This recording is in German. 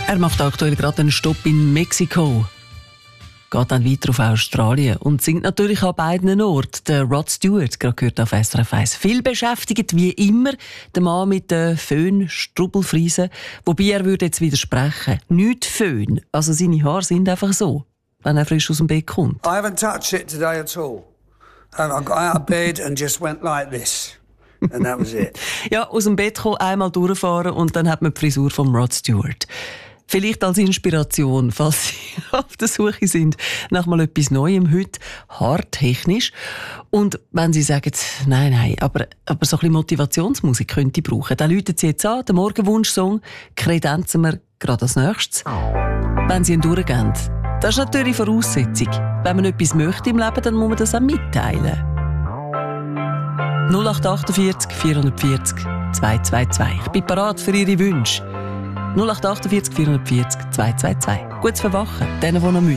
Er macht aktuell gerade einen Stopp in Mexiko. Geht dann weiter auf Australien und singt natürlich an beiden Orten. Der Rod Stewart, gerade gehört auf SRF 1. Viel beschäftigt, wie immer, der Mann mit den Föhn-Strubbelfriesen. Wobei er würde jetzt widersprechen. Nicht Föhn. Also seine Haare sind einfach so, wenn er frisch aus dem Bett kommt. I haven't touched it today at all. I got out of bed and just went like this. And that was it. Ja, aus dem Bett kommen, einmal durchfahren und dann hat man die Frisur von Rod Stewart. Vielleicht als Inspiration, falls Sie auf der Suche sind nach mal etwas Neuem heute, haartechnisch. Und wenn Sie sagen, nein, aber so ein bisschen Motivationsmusik könnte ich brauchen, dann läuten Sie jetzt an, den Morgenwunsch-Song kredenzen wir gerade als nächstes. Wenn Sie ihn durchgehen, das ist natürlich Voraussetzung. Wenn man etwas möchte im Leben, dann muss man das auch mitteilen. 0848 440 222. Ich bin bereit für Ihre Wünsche. 0848 440 222. Gutes Verwachen, denen, die noch müssen.